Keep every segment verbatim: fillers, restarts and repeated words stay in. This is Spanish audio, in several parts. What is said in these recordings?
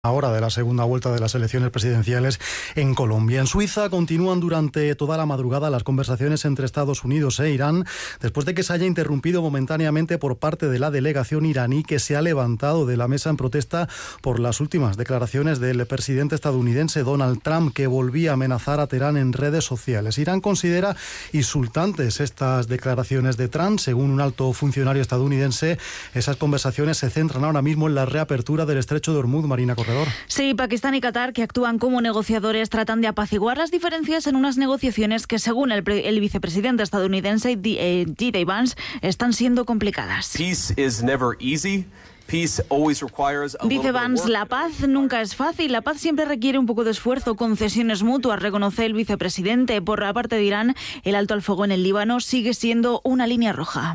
Ahora de la segunda vuelta de las elecciones presidenciales en Colombia. En Suiza continúan durante toda la madrugada las conversaciones entre Estados Unidos e Irán, después de que se haya interrumpido momentáneamente por parte de la delegación iraní, que se ha levantado de la mesa en protesta por las últimas declaraciones del presidente estadounidense Donald Trump, que volvía a amenazar a Teherán en redes sociales. Irán considera insultantes estas declaraciones de Trump. Según un alto funcionario estadounidense, esas conversaciones se centran ahora mismo en la reapertura del estrecho de Hormuz. Marina Corredor. Sí, Pakistán y Qatar, que actúan como negociadores, tratan de apaciguar las diferencias en unas negociaciones que, según el, pre- el vicepresidente estadounidense D- eh, J D Vance, están siendo complicadas. Peace is never easy. Peace always requires a Dice Vance, la paz nunca es fácil, la paz siempre requiere un poco de esfuerzo, concesiones mutuas, reconoce el vicepresidente. Por la parte de Irán, el alto al fuego en el Líbano sigue siendo una línea roja.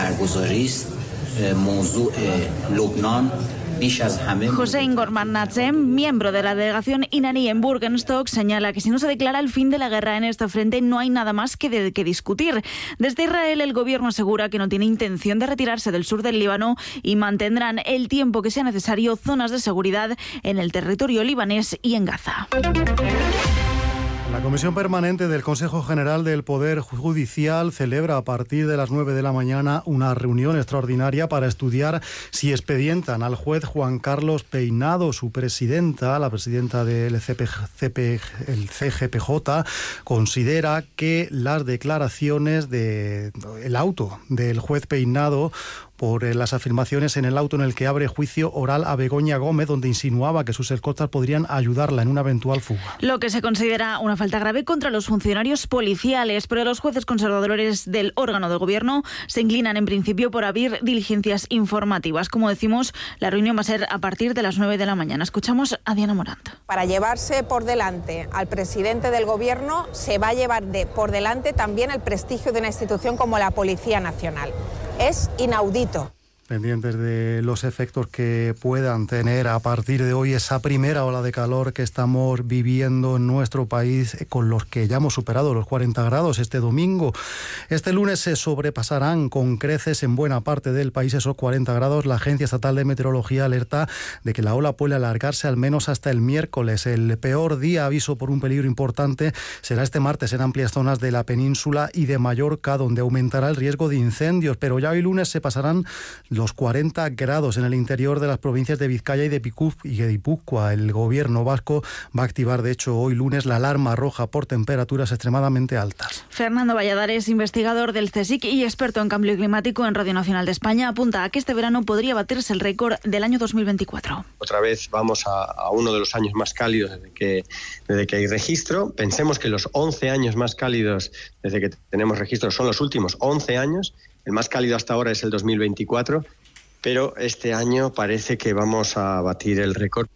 Hossein Gorman-Natzem, miembro de la delegación iraní en Burgenstock, señala que si no se declara el fin de la guerra en este frente, no hay nada más que, de, que discutir. Desde Israel, el gobierno asegura que no tiene intención de retirarse del sur del Líbano y mantendrán el tiempo que sea necesario zonas de seguridad en el territorio libanés y en Gaza. La Comisión Permanente del Consejo General del Poder Judicial celebra a partir de las nueve de la mañana una reunión extraordinaria para estudiar si expedientan al juez Juan Carlos Peinado. Su presidenta, la presidenta del C G P J, considera que las declaraciones de el auto del juez Peinado por las afirmaciones en el auto en el que abre juicio oral a Begoña Gómez, donde insinuaba que sus escoltas podrían ayudarla en una eventual fuga. Lo que se considera una falta grave contra los funcionarios policiales, pero los jueces conservadores del órgano de gobierno se inclinan en principio por abrir diligencias informativas. Como decimos, la reunión va a ser a partir de las nueve de la mañana. Escuchamos a Diana Morant. Para llevarse por delante al presidente del gobierno, se va a llevar de, por delante también el prestigio de una institución como la Policía Nacional. Es inaudito. Pendientes de los efectos que puedan tener a partir de hoy esa primera ola de calor que estamos viviendo en nuestro país, con los que ya hemos superado los cuarenta grados este domingo. Este lunes se sobrepasarán con creces en buena parte del país esos cuarenta grados. La Agencia Estatal de Meteorología alerta de que la ola puede alargarse al menos hasta el miércoles. El peor día, aviso por un peligro importante, será este martes en amplias zonas de la península y de Mallorca, donde aumentará el riesgo de incendios. Pero ya hoy lunes se pasarán los cuarenta grados en el interior de las provincias de Vizcaya y de Guipúzcoa. El gobierno vasco va a activar, de hecho, hoy lunes la alarma roja por temperaturas extremadamente altas. Fernando Valladares, investigador del CSIC y experto en cambio climático en Radio Nacional de España, apunta a que este verano podría batirse el récord del año dos mil veinticuatro. Otra vez vamos a, a uno de los años más cálidos desde que, desde que hay registro. Pensemos que los once años más cálidos desde que tenemos registro son los últimos once años. El más cálido hasta ahora es el dos mil veinticuatro, pero este año parece que vamos a batir el récord.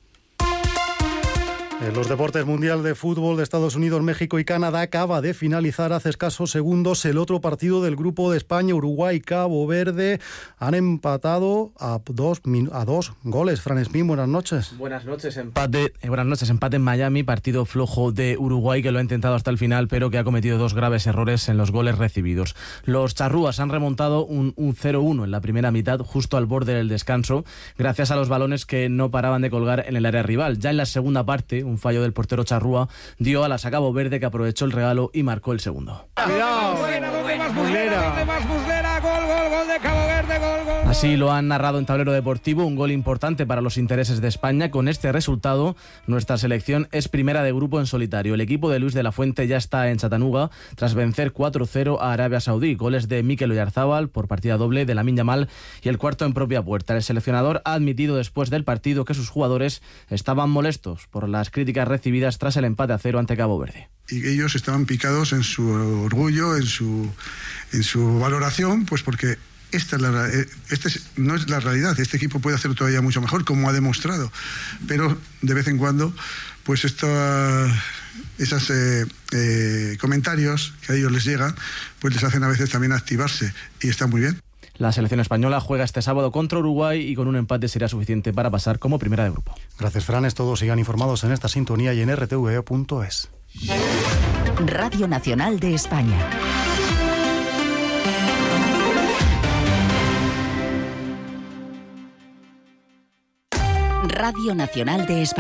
En los deportes, Mundial de Fútbol de Estados Unidos, México y Canadá acaba de finalizar hace escasos segundos el otro partido del grupo de España. Uruguay y Cabo Verde han empatado a dos, a dos goles. Fran Espín, buenas noches. Buenas noches, empate, eh, buenas noches, empate en Miami, partido flojo de Uruguay que lo ha intentado hasta el final, pero que ha cometido dos graves errores en los goles recibidos. Los charrúas han remontado un, un cero uno en la primera mitad, justo al borde del descanso, gracias a los balones que no paraban de colgar en el área rival. Ya en la segunda parte, un fallo del portero charrúa dio alas a Cabo Verde, que aprovechó el regalo y marcó el segundo. Cuidado, ¿dónde más Muslera? ¿Dónde más Muslera? Gol, gol, gol de Cabo Verde, gol, gol. Así lo han narrado en Tablero Deportivo, un gol importante para los intereses de España. Con este resultado, nuestra selección es primera de grupo en solitario. El equipo de Luis de la Fuente ya está en Chattanooga tras vencer cuatro cero a Arabia Saudí. Goles de Mikel Oyarzábal por partida doble, de Lamine Yamal y el cuarto en propia puerta. El seleccionador ha admitido después del partido que sus jugadores estaban molestos por las críticas recibidas tras el empate a cero ante Cabo Verde. Y ellos estaban picados en su orgullo, en su, en su valoración, pues porque esta, es la, esta es, no es la realidad. Este equipo puede hacerlo todavía mucho mejor, como ha demostrado. Pero de vez en cuando, pues esto, esos eh, eh, comentarios que a ellos les llegan, pues les hacen a veces también activarse. Y está muy bien. La selección española juega este sábado contra Uruguay y con un empate será suficiente para pasar como primera de grupo. Gracias, Franes. Todos sigan informados en esta sintonía y en r t v e punto es. Radio Nacional de España. Radio Nacional de España.